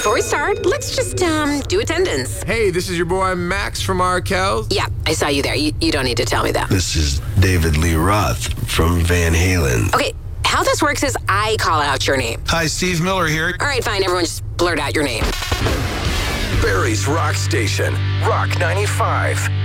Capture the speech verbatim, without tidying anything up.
before we start, let's just um do attendance. Hey, this is your boy Max from Arkells. Yeah, I saw you there. You, you don't need to tell me that. This is David Lee Roth from Van Halen. Okay, how this works is I call out your name. Hi, Steve Miller here. All right, fine. Everyone just blurt out your name. Barry's Rock Station, Rock ninety-five.